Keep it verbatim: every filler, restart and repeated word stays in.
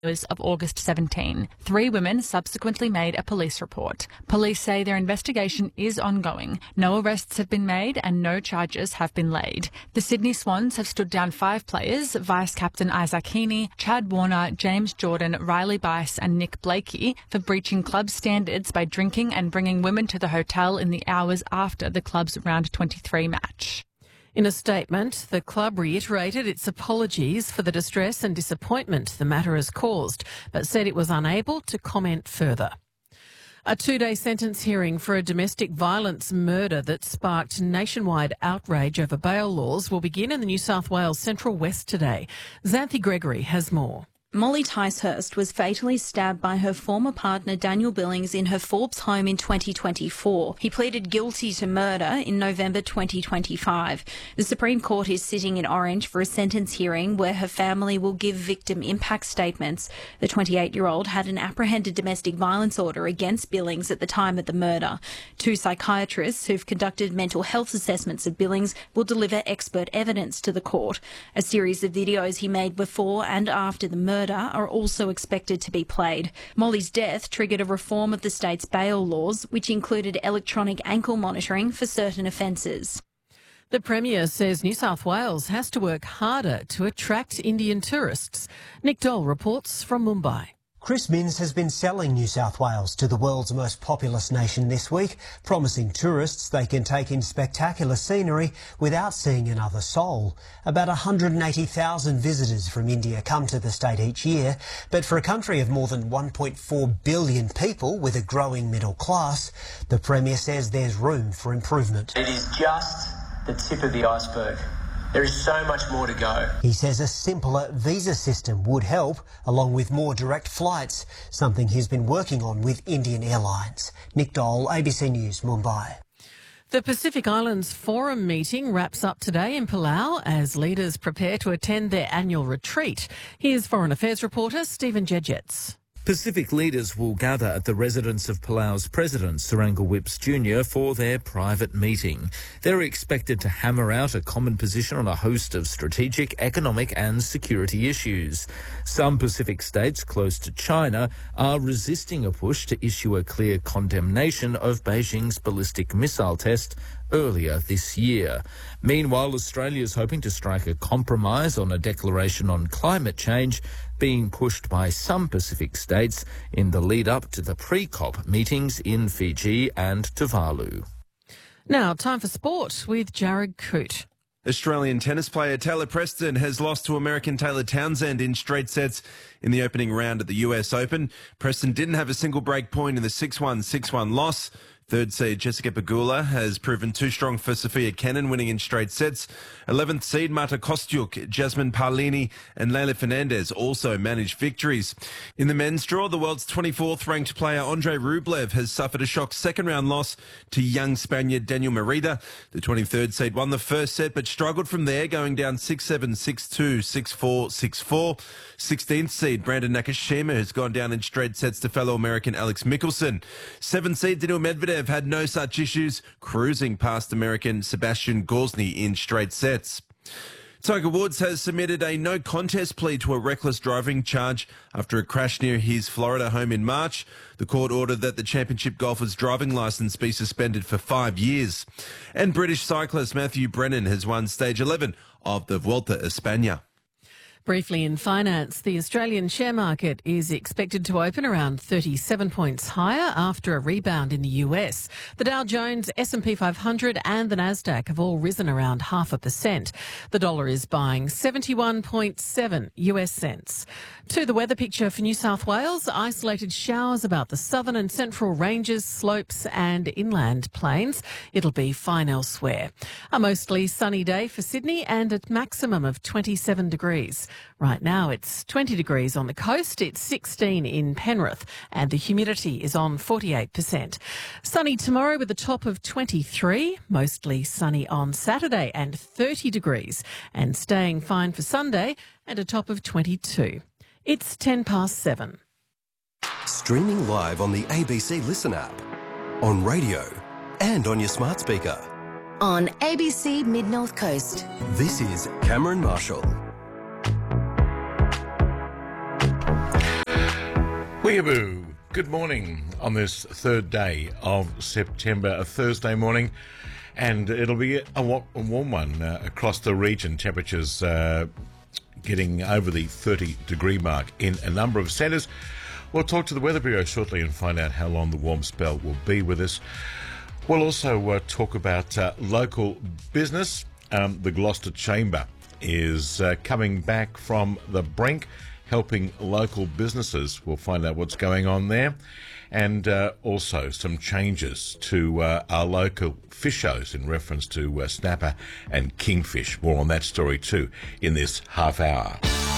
of August seventeenth. Three women subsequently made a police report. Police say their investigation is ongoing. No arrests have been made and no charges have been laid. The Sydney Swans have stood down five players, Vice-Captain Isaac Heaney, Chad Warner, James Jordan, Riley Bice and Nick Blakey, for breaching club standards by drinking and bringing women to the hotel in the hours after the club's round twenty-three match. In a statement, the club reiterated its apologies for the distress and disappointment the matter has caused, but said it was unable to comment further. A two-day sentence hearing for a domestic violence murder that sparked nationwide outrage over bail laws will begin in the New South Wales Central West today. Xanthi Gregory has more. Molly Ticehurst was fatally stabbed by her former partner Daniel Billings in her Forbes home in twenty twenty-four. He pleaded guilty to murder in November twenty twenty-five. The Supreme Court is sitting in Orange for a sentence hearing where her family will give victim impact statements. The twenty-eight-year-old had an apprehended domestic violence order against Billings at the time of the murder. Two psychiatrists who've conducted mental health assessments of Billings will deliver expert evidence to the court. A series of videos he made before and after the murder are also expected to be played. Molly's death triggered a reform of the state's bail laws, which included electronic ankle monitoring for certain offences. The Premier says New South Wales has to work harder to attract Indian tourists. Nick Dole reports from Mumbai. Chris Minns has been selling New South Wales to the world's most populous nation this week, promising tourists they can take in spectacular scenery without seeing another soul. About one hundred eighty thousand visitors from India come to the state each year, but for a country of more than one point four billion people with a growing middle class, the Premier says there's room for improvement. It is just the tip of the iceberg. There is so much more to go. He says a simpler visa system would help, along with more direct flights, something he's been working on with Indian Airlines. Nick Dole, A B C News, Mumbai. The Pacific Islands Forum meeting wraps up today in Palau as leaders prepare to attend their annual retreat. Here's Foreign Affairs reporter Stephen Jedgetts. Pacific leaders will gather at the residence of Palau's President, Surangel Whipps Junior, for their private meeting. They're expected to hammer out a common position on a host of strategic, economic and security issues. Some Pacific states close to China are resisting a push to issue a clear condemnation of Beijing's ballistic missile test earlier this year. Meanwhile, Australia is hoping to strike a compromise on a declaration on climate change being pushed by some Pacific states in the lead up to the pre-COP meetings in Fiji and Tuvalu. Now, time for sport with Jared Coote. Australian tennis player Taylor Preston has lost to American Taylor Townsend in straight sets in the opening round at the U S Open. Preston didn't have a single break point in the six one, six one loss. Third seed Jessica Pegula has proven too strong for Sophia Kenin, winning in straight sets. eleventh seed Marta Kostyuk, Jasmine Paolini and Leylah Fernandez also managed victories. In the men's draw, the world's twenty-fourth ranked player Andrei Rublev has suffered a shock second round loss to young Spaniard Daniel Merida. The twenty-third seed won the first set but struggled from there, going down six seven, six two, six four, six four. sixteenth seed Brandon Nakashima has gone down in straight sets to fellow American Alex Mickelson. seventh seed Daniil Medvedev had no such issues, cruising past American Sebastian Gorsny in straight sets. Tiger Woods has submitted a no contest plea to a reckless driving charge after a crash near his Florida home in March. The court ordered that the championship golfer's driving licence be suspended for five years. And British cyclist Matthew Brennan has won stage eleven of the Vuelta a España. Briefly in finance, the Australian share market is expected to open around thirty-seven points higher after a rebound in the U S. The Dow Jones, S and P five hundred and the Nasdaq have all risen around half a percent. The dollar is buying seventy-one point seven U S cents. To the weather picture for New South Wales, isolated showers about the southern and central ranges, slopes and inland plains. It'll be fine elsewhere. A mostly sunny day for Sydney and a maximum of twenty-seven degrees. Right now it's twenty degrees on the coast, it's sixteen in Penrith and the humidity is on forty-eight percent. Sunny tomorrow with a top of twenty-three, mostly sunny on Saturday and thirty degrees, and staying fine for Sunday and a top of twenty-two. It's ten past seven. Streaming live on the A B C Listen app, on radio and on your smart speaker. On A B C Mid-North Coast. This is Cameron Marshall. Weeaboo! Good morning on this third day of September, a Thursday morning, and it'll be a, wa- a warm one uh, across the region. Temperatures uh, getting over the thirty degree mark in a number of centres. We'll talk to the Weather Bureau shortly and find out how long the warm spell will be with us. We'll also uh, talk about uh, local business. Um, the Gloucester Chamber is uh, coming back from the brink, helping local businesses. We'll find out what's going on there. And uh, also some changes to uh, our local fish shows in reference to uh, snapper and kingfish. More on that story too in this half hour.